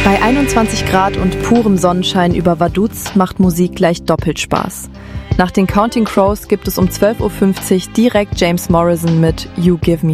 Bei 21 Grad und purem Sonnenschein über Vaduz macht Musik gleich doppelt Spaß. Nach den Counting Crows gibt es um 12.50 Uhr direkt James Morrison mit You Give Me